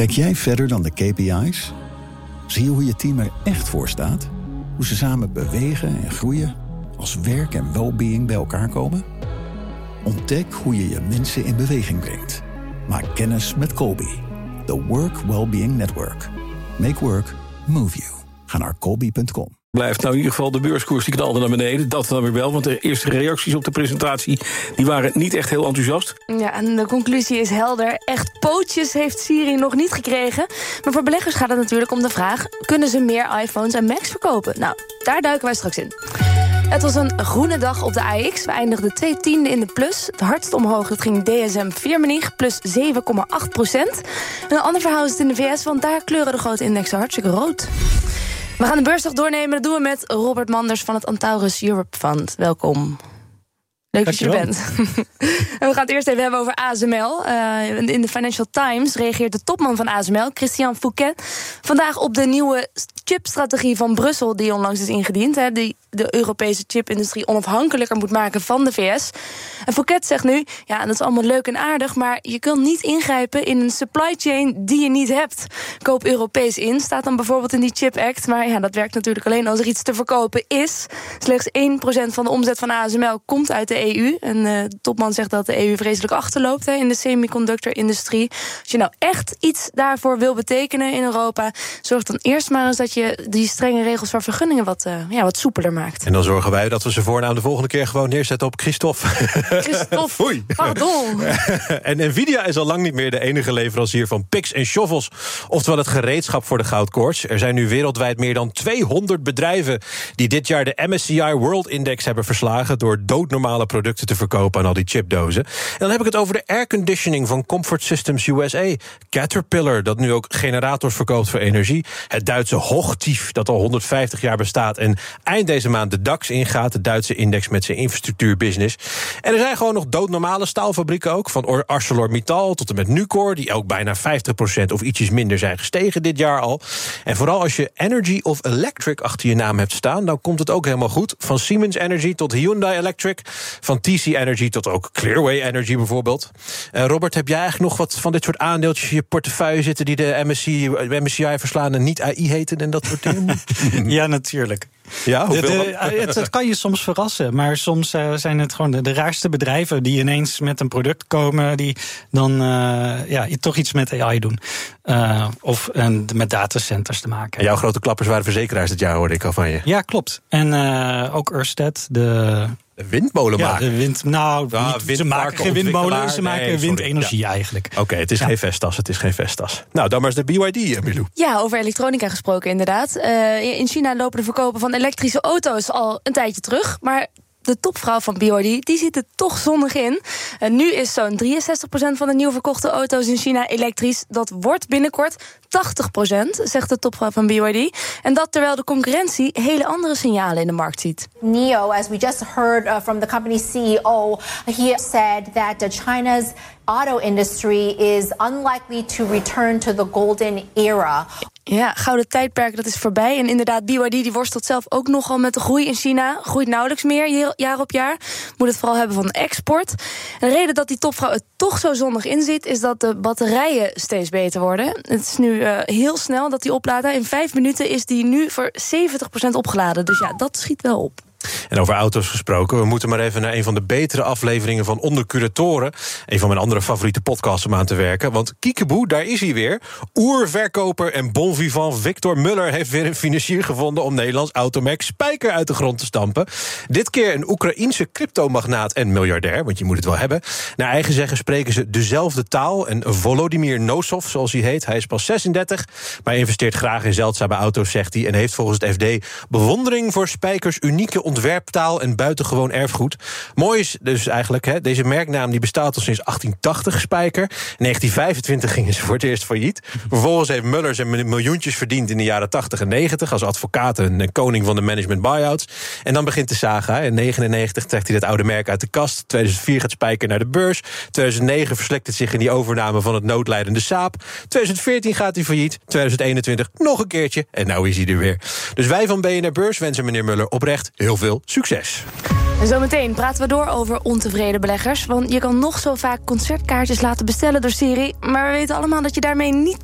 Kijk jij verder dan de KPI's? Zie je hoe je team er echt voor staat? Hoe ze samen bewegen en groeien? Als werk en well-being bij elkaar komen? Ontdek hoe je je mensen in beweging brengt. Maak kennis met Colby. The Work Wellbeing Network. Make work move you. Ga naar colby.com. Blijft nou in ieder geval de beurskoers, die knalde naar beneden. Dat dan weer wel, want de eerste reacties op de presentatie die waren niet echt heel enthousiast. Ja, en de conclusie is helder. Echt pootjes heeft Siri nog niet gekregen. Maar voor beleggers gaat het natuurlijk om de vraag: kunnen ze meer iPhones en Macs verkopen? Nou, daar duiken wij straks in. Het was een groene dag op de AEX. We eindigden 2/10 in de plus. Het hardst omhoog, dat ging DSM Firmenich, plus 7,8%. Een ander verhaal is het in de VS, want daar kleuren de grote indexen hartstikke rood. We gaan de beursdag doornemen. Dat doen we met Robert Manders van het Antaurus Europe Fund. Welkom. Leuk dat je er bent. En we gaan het eerst even hebben over ASML. In de Financial Times reageert de topman van ASML, Christian Fouquet, vandaag op de nieuwe chipstrategie van Brussel die onlangs is ingediend. Die de Europese chipindustrie onafhankelijker moet maken van de VS. En Fouquet zegt nu, ja, dat is allemaal leuk en aardig, maar je kan niet ingrijpen in een supply chain die je niet hebt. Koop Europees in, staat dan bijvoorbeeld in die Chip Act. Maar ja, dat werkt natuurlijk alleen als er iets te verkopen is. Slechts 1% van de omzet van ASML komt uit de EU. En de topman zegt dat de EU vreselijk achterloopt in de semiconductor-industrie. Als je nou echt iets daarvoor wil betekenen in Europa, zorg dan eerst maar eens dat je die strenge regels voor vergunningen wat soepeler maakt. En dan zorgen wij dat we zijn voornaam de volgende keer gewoon neerzetten op Christophe. Christophe, Oei. Pardon. En Nvidia is al lang niet meer de enige leverancier van picks en shovels, oftewel het gereedschap voor de goudkoorts. Er zijn nu wereldwijd meer dan 200 bedrijven die dit jaar de MSCI World Index hebben verslagen door doodnormale producten te verkopen aan al die chipdozen. En dan heb ik het over de airconditioning van Comfort Systems USA. Caterpillar, dat nu ook generators verkoopt voor energie. Het Duitse Hochtief, dat al 150 jaar bestaat en eind deze maand de DAX ingaat, de Duitse index met zijn infrastructuurbusiness. En er zijn gewoon nog doodnormale staalfabrieken ook, van ArcelorMittal tot en met Nucor, die ook bijna 50% of ietsjes minder zijn gestegen dit jaar al. En vooral als je Energy of Electric achter je naam hebt staan, dan komt het ook helemaal goed. Van Siemens Energy tot Hyundai Electric, van TC Energy tot ook Clearway Energy bijvoorbeeld. Robert, heb jij eigenlijk nog wat van dit soort aandeeltjes in je portefeuille zitten die de MSCI verslaan en niet AI heten en dat soort dingen? Ja, natuurlijk. Ja, het kan je soms verrassen, maar soms zijn het gewoon de raarste bedrijven die ineens met een product komen die dan toch iets met AI doen. Of met datacenters te maken. En jouw grote klappers waren verzekeraars dit jaar, hoorde ik al van je. Ja, klopt. En ook Ørsted, de windmolenmaker. Ze maken geen windmolen, ze maken windenergie eigenlijk. Oké, het is geen Vestas. Nou, dan maar eens de BYD, Milou. Ja, over elektronica gesproken inderdaad. In China lopen de verkopen van elektrische auto's al een tijdje terug, maar de topvrouw van BYD, die zit er toch zonnig in. En nu is zo'n 63% van de nieuw verkochte auto's in China elektrisch. Dat wordt binnenkort 80%, zegt de topvrouw van BYD. En dat terwijl de concurrentie hele andere signalen in de markt ziet. NIO, as we just heard from the company CEO, he said that China's auto industry is unlikely to return to the golden era. Ja, gouden tijdperk, dat is voorbij. En inderdaad, BYD die worstelt zelf ook nogal met de groei in China. Groeit nauwelijks meer, jaar op jaar. Moet het vooral hebben van export. En de reden dat die topvrouw het toch zo zonnig inziet, is dat de batterijen steeds beter worden. Het is nu heel snel dat die opladen. In 5 minuten is die nu voor 70% opgeladen. Dus ja, dat schiet wel op. En over auto's gesproken, we moeten maar even naar een van de betere afleveringen van Onder Curatoren. Een van mijn andere favoriete podcasts om aan te werken. Want kiekeboe, daar is hij weer. Oerverkoper en bon vivant Victor Muller heeft weer een financier gevonden om Nederlands automerk Spijker uit de grond te stampen. Dit keer een Oekraïense cryptomagnaat en miljardair, want je moet het wel hebben. Naar eigen zeggen spreken ze dezelfde taal. En Volodymyr Nosov, zoals hij heet, hij is pas 36, maar investeert graag in zeldzame auto's, zegt hij. En heeft volgens het FD bewondering voor Spijkers unieke ontwerptaal en buitengewoon erfgoed. Mooi is dus eigenlijk, deze merknaam die bestaat al sinds 1880, Spijker. In 1925 gingen ze voor het eerst failliet. Vervolgens heeft Muller zijn miljoentjes verdiend in de jaren 80 en 90... als advocaat en koning van de management buyouts. En dan begint de saga. In 1999 trekt hij dat oude merk uit de kast. 2004 gaat Spijker naar de beurs. 2009 verslikt het zich in die overname van het noodlijdende Saab. 2014 gaat hij failliet. 2021 nog een keertje. En nou is hij er weer. Dus wij van BNR Beurs wensen meneer Muller oprecht heel veel succes. En zometeen praten we door over ontevreden beleggers. Want je kan nog zo vaak concertkaartjes laten bestellen door Siri, maar we weten allemaal dat je daarmee niet